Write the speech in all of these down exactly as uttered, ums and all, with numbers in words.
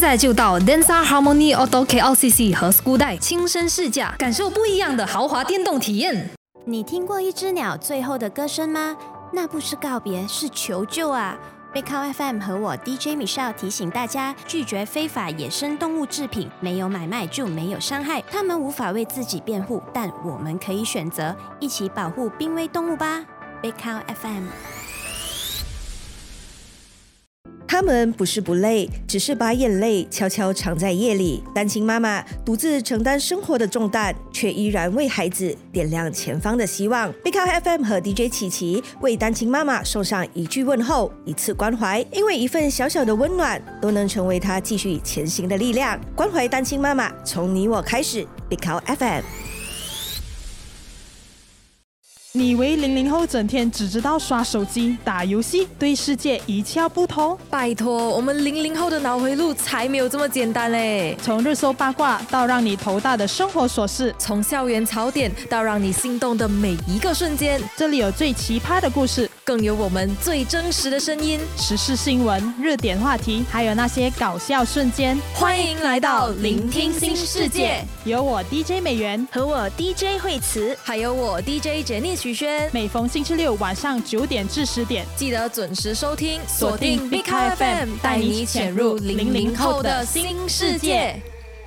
在就到 Densa Harmony Auto K L C C 和 Skudai 亲身试驾，感受不一样的豪华电动体验。 你听过一只鸟最后的歌声吗？那不是告别，是求救啊！Big Cow F M 和我 D J Michelle 提醒大家，拒绝非法野生动物制品，没有买卖就没有伤害。他们无法为自己辩护，但我们可以选择一起保护濒危动物吧。Big Cow F M。 他们不是不累，只是把眼泪悄悄藏在夜里。单亲妈妈独自承担生活的重担，却依然为孩子点亮前方的希望。Big Cow F M 和 D J 琪琪为单亲妈妈送上一句问候，一次关怀，因为一份小小的温暖，都能成为她继续前行的力量。关怀单亲妈妈，从你我开始。Big Cow F M。 你以为零零后整天只知道刷手机、打游戏，对世界一窍不通？ 拜托，我们零零后的脑回路才没有这么简单嘞！ 从热搜八卦到让你头大的生活琐事， 从校园槽点到让你心动的每一个瞬间， 这里有最奇葩的故事， 更有我们最真实的声音， 时事新闻、热点话题，还有那些搞笑瞬间。 欢迎来到聆听新世界， 有我 D J 美元和我 D J 惠慈， 还有我 D J 杰尼徐轩。 每逢星期六晚上九点至十点， 记得准时收听，锁定 Big Cow F M， 带你潜入零零后的新世界。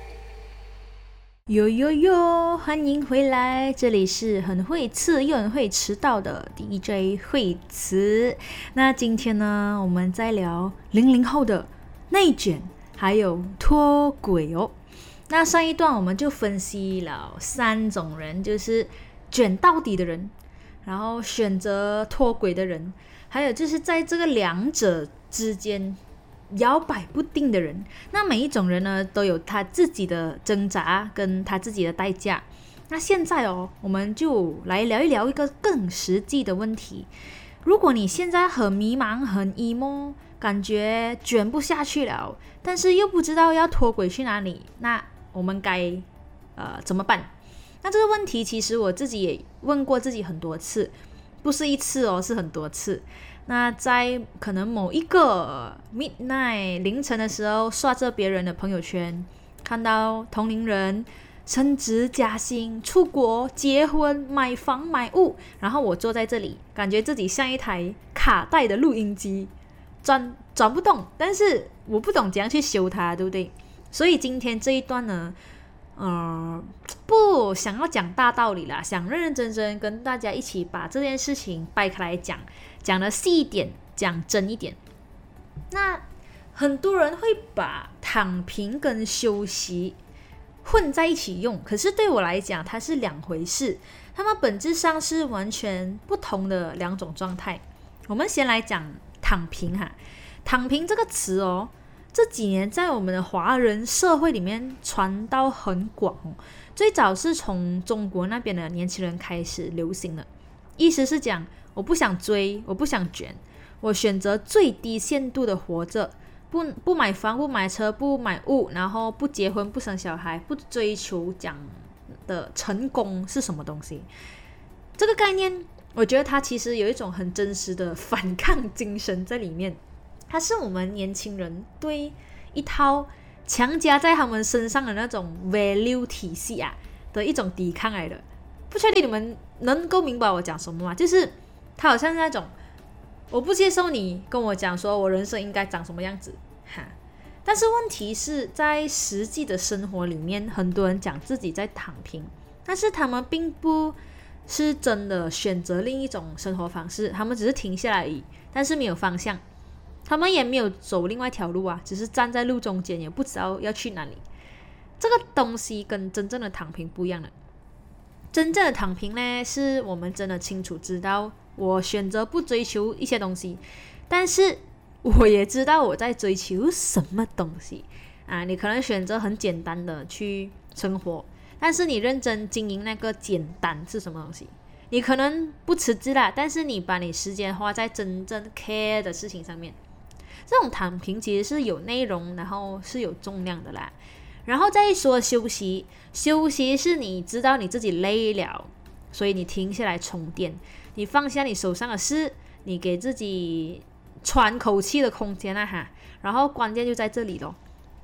哟哟哟，欢迎回来，这里是很会刺又很会迟到的 D J 惠慈。那今天呢，我们在聊零零后的内卷还有脱轨哦。那上一段我们就分析了三种人，就是卷到底的人，然后选择脱轨的人，还有就是在这个两者之间摇摆不定的人。那每一种人呢，都有他自己的挣扎跟他自己的代价。那现在哦，我们就来聊一聊一个更实际的问题。如果你现在很迷茫很 emo， 感觉卷不下去了，但是又不知道要脱轨去哪里，那我们该呃怎么办？那这个问题其实我自己也问过自己很多次，不是一次哦，是很多次。那在可能某一个 midnight 凌晨的时候，刷着别人的朋友圈，看到同龄人升职加薪、出国、结婚、买房买物，然后我坐在这里，感觉自己像一台卡带的录音机，转转不动，但是我不懂怎样去修它，对不对？所以今天这一段呢，呃，不想要讲大道理啦，想认认真真跟大家一起把这件事情掰开来讲，讲得细一点，讲真一点。那很多人会把躺平跟休息混在一起用，可是对我来讲，它是两回事，它们本质上是完全不同的两种状态。我们先来讲躺平哈，躺平这个词哦，这几年在我们的华人社会里面传到很广哦，最早是从中国那边的年轻人开始流行的，意思是讲我不想追，我不想卷，我选择最低限度的活着，不不买房，不买车，不买物，然后不结婚，不生小孩，不追求讲的成功是什么东西。这个概念我觉得它其实有一种很真实的反抗精神在里面，它是我们年轻人对一套强加在他们身上的那种 value 体系啊的一种抵抗来的。不确定你们能够明白我讲什么吗？就是它好像是那种我不接受你跟我讲说我人生应该长什么样子哈，但是问题是在实际的生活里面，很多人讲自己在躺平，但是他们并不是真的选择另一种生活方式，他们只是停下来而已，但是没有方向，他们也没有走另外一条路啊，只是站在路中间，也不知道要去哪里。这个东西跟真正的躺平不一样的。真正的躺平呢，是我们真的清楚知道我选择不追求一些东西，但是我也知道我在追求什么东西啊。你可能选择很简单的去生活，但是你认真经营那个简单是什么东西？你可能不辞职啦，但是你把你时间花在真正 care 的事情上面。这种躺平其实是有内容，然后是有重量的啦。然后再说休息，休息是你知道你自己累了，所以你停下来充电，你放下你手上的事，你给自己喘口气的空间啊哈。然后关键就在这里咯，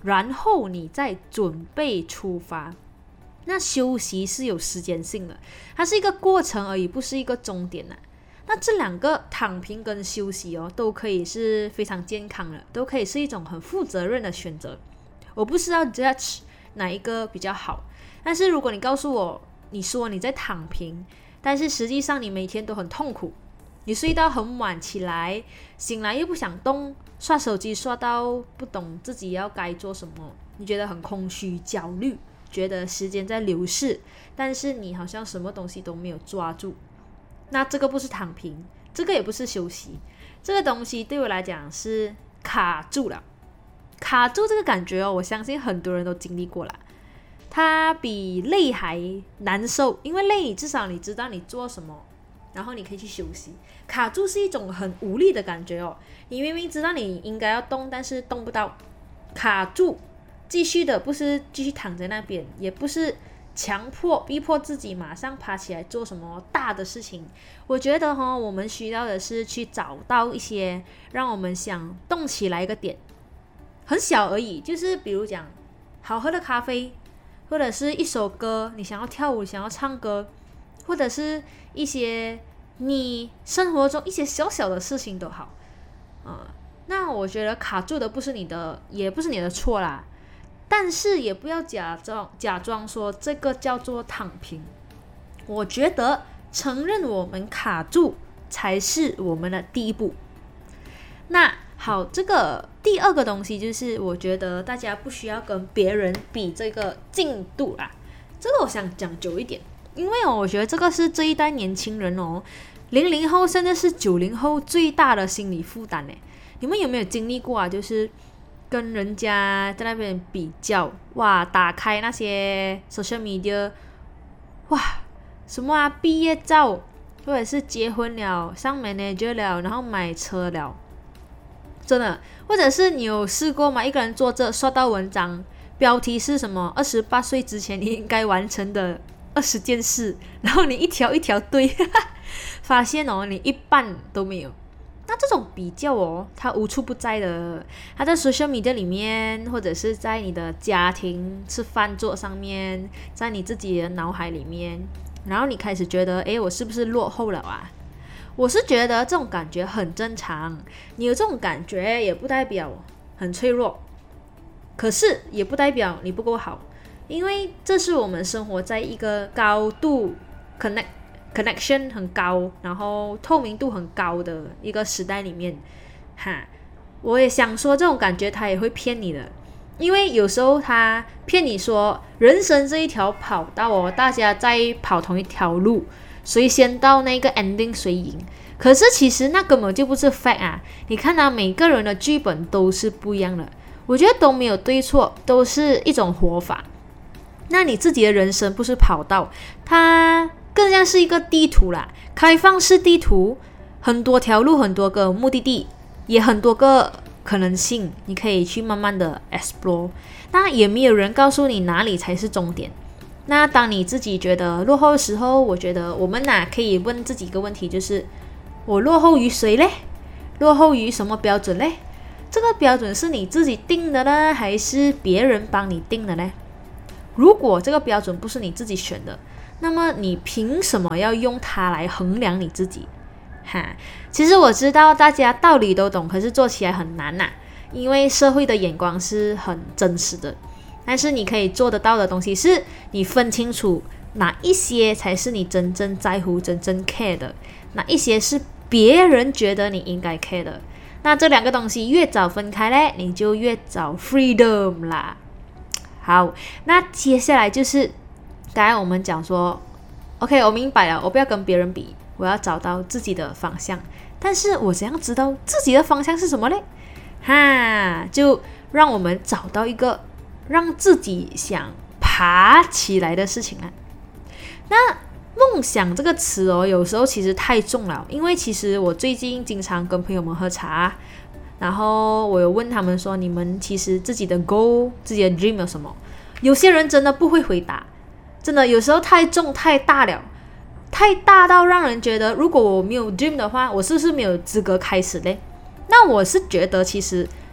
然后你再准备出发。那休息是有时间性的，它是一个过程而已，不是一个终点啊。那这两个躺平跟休息哦，都可以是非常健康的，都可以是一种很负责任的选择。我不知道 judge 哪一个比较好，但是如果你告诉我，你说你在躺平，但是实际上你每天都很痛苦，你睡到很晚起来，醒来又不想动，刷手机刷到不懂自己要该做什么，你觉得很空虚焦虑，觉得时间在流逝，但是你好像什么东西都没有抓住，那这个不是躺平，这个也不是休息，这个东西对我来讲是卡住了。卡住这个感觉哦，我相信很多人都经历过啦。它比累还难受，因为累至少你知道你做什么，然后你可以去休息。卡住是一种很无力的感觉哦，你明明知道你应该要动，但是动不到，卡住。继续的不是继续躺在那边，也不是强迫逼迫自己马上爬起来做什么大的事情。我觉得、哦、我们需要的是去找到一些让我们想动起来一个点，很小而已，就是比如讲好喝的咖啡，或者是一首歌，你想要跳舞想要唱歌，或者是一些你生活中一些小小的事情都好、呃、那我觉得卡住的不是你的，也不是你的错啦，但是也不要假装假装说这个叫做躺平。我觉得承认我们卡住才是我们的第一步。那好，这个第二个东西就是我觉得大家不需要跟别人比这个进度啦，这个我想讲久一点，因为、哦、我觉得这个是这一代年轻人哦，零零后甚至是九零后最大的心理负担耶。你们有没有经历过啊？就是跟人家在那边比较，哇，打开那些 social media， 哇，什么啊，毕业照，或者是结婚了，上 manager 了，然后买车了，真的，或者是你有试过吗？一个人坐着刷到文章，标题是什么？二十八岁之前你应该完成的二十件事，然后你一条一条对，发现哦，你一半都没有。那这种比较哦，它无处不在的，它在 social media 里面，或者是在你的家庭吃饭桌上面，在你自己的脑海里面，然后你开始觉得，诶，我是不是落后了啊？我是觉得这种感觉很正常，你有这种感觉也不代表很脆弱，可是也不代表你不够好，因为这是我们生活在一个高度 connect connection 很高，然后透明度很高的一个时代里面，哈，我也想说这种感觉他也会骗你的，因为有时候他骗你说人生这一条跑道哦，大家在跑同一条路，谁先到那个 ending 谁赢，可是其实那根本就不是 fact 啊！你看啊，每个人的剧本都是不一样的，我觉得都没有对错，都是一种活法。那你自己的人生不是跑道，它更像是一个地图啦，开放式地图，很多条路，很多个目的地，也很多个可能性，你可以去慢慢的 explore。那也没有人告诉你哪里才是终点。那当你自己觉得落后的时候，我觉得我们呐可以问自己一个问题，就是我落后于谁嘞？落后于什么标准嘞？这个标准是你自己定的呢，还是别人帮你定的呢？如果这个标准不是你自己选的，那么你凭什么要用它来衡量你自己？哈，其实我知道大家道理都懂，可是做起来很难呐、啊，因为社会的眼光是很真实的。但是你可以做得到的东西是你分清楚哪一些才是你真正在乎真正 care 的，哪一些是别人觉得你应该 care 的。那这两个东西越早分开嘞，你就越早 freedom 啦。好，那接下来就是刚才我们讲说 OK 我明白了，我不要跟别人比，我要找到自己的方向。但是我怎样知道自己的方向是什么嘞？哈，就让我们找到一个让自己想爬起来的事情啊。那梦想这个词哦，有时候其实太重了，因为其实我最近经常跟朋友们喝茶，然后我有问他们说，你们其实自己的 goal 自己的 dream 有什么？有些人真的不会回答，真的有时候太重太大了，太大到让人觉得如果我没有 dream 的话，我是不是没有资格开始嘞？那我是觉得其实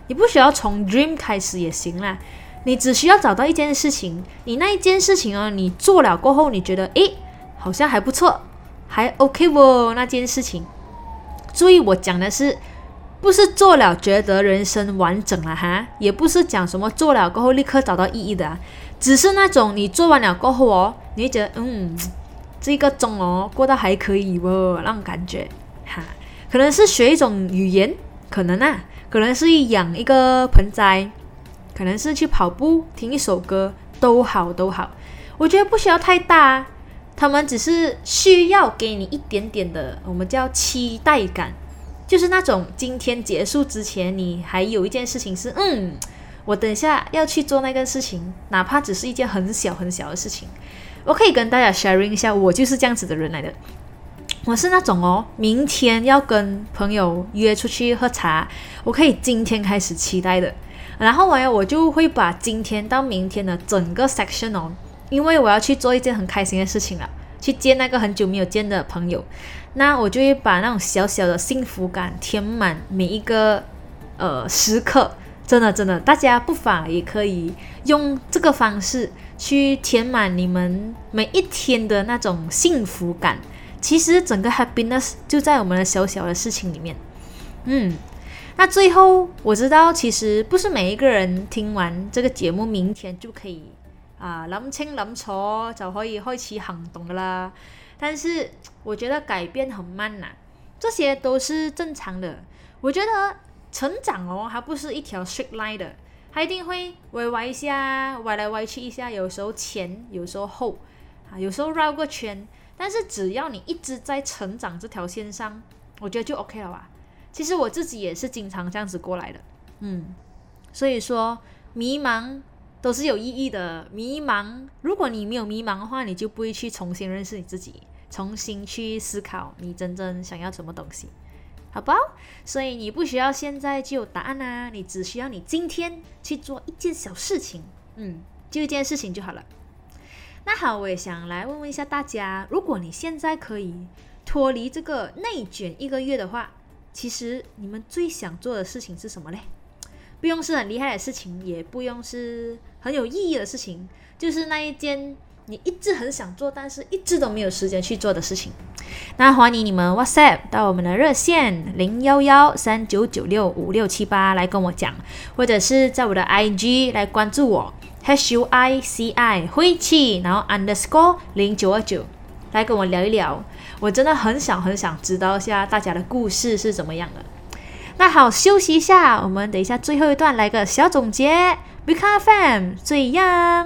你不需要从 dream 开始也行啦，你只需要找到一件事情，你那一件事情哦，你做了过后，你觉得诶，好像还不错，还 OK 哦，那件事情。注意我讲的是，不是做了觉得人生完整了哈，也不是讲什么做了过后立刻找到意义的啊，只是那种你做完了过后哦，你会觉得嗯，这个钟哦过得还可以哦，那种感觉哈，可能是学一种语言，可能啊，可能是养一个盆栽，可能是去跑步，听一首歌，都好都好，我觉得不需要太大，他们只是需要给你一点点的我们叫期待感，就是那种今天结束之前你还有一件事情是嗯，我等一下要去做那个事情，哪怕只是一件很小很小的事情。我可以跟大家 sharing 一下，我就是这样子的人来的。我是那种哦，明天要跟朋友约出去喝茶，我可以今天开始期待的，然后我我就会把今天到明天的整个 section 哦，因为我要去做一件很开心的事情了，去见那个很久没有见的朋友，那我就会把那种小小的幸福感填满每一个呃时刻，真的真的，大家不妨也可以用这个方式去填满你们每一天的那种幸福感。其实整个 happiness 就在我们的小小的事情里面。嗯，那最后我知道其实不是每一个人听完这个节目明天就可以啊諗清諗楚就可以開始行動的啦，但是我覺得改變很慢啦，這些都是正常的。我覺得成長哦，它不是一條 straight line 的，它一定會歪歪一下，歪來歪去一下，有時候前，有時候後，啊，有時候繞個圈，但是只要你一直在成長這條線上，我覺得就 OK 了吧。其實我自己也是經常這樣子過來的，嗯，所以說迷茫都是有意義的。迷茫，如果你沒有迷茫的話，你就不會去重新認識你自己，重新去思考你真正想要什麼東西，好不好？所以你不需要現在就有答案啊，你只需要你今天去做一件小事情，嗯，就一件事情就好了。那好，我也想來問問一下大家，如果你現在可以脫離這個內卷一個月的話，其實你們最想做的事情是什麼嘞？不用是很厲害的事情，也不用是很有意義的事情，就是那一件你一直很想做但是一直都沒有時間去做的事情。那歡迎你們 WhatsApp 到我們的熱線零一一三九九六五六七八來跟我講，或者是在我的 I G 來關注我 H U I C I 慧氣，然後 underscore 零九二九來跟我聊一聊，我真的很想很想知道一下大家的故事是怎麼樣的。那好，休息一下，我們等一下最後一段來個小總結。B K F M 最樣